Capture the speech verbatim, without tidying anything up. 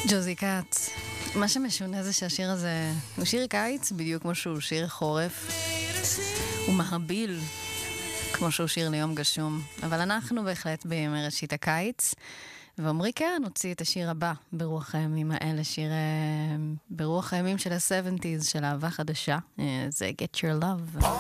ג'וזי קאץ. מה שמשונה זה שהשיר הזה הוא שיר קיץ בדיוק כמו שהוא שיר חורף. הוא מהביל כמו שהוא שיר ליום גשום. אבל אנחנו בהחלט בימי ראשית הקיץ. ואומרי קרן הוציא את השיר הבא ברוח הימים האלה, שיר ברוח הימים של ה-שבעים, של אהבה חדשה. זה Get Your Love.